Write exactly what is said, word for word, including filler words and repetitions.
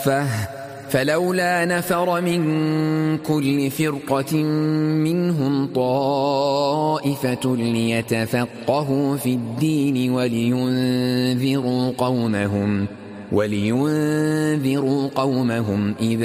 فلولا نفر من كل فرقة منهم طائفة ليتفقهوا في الدين ولينذروا قومهم ولينذروا قومهم إذا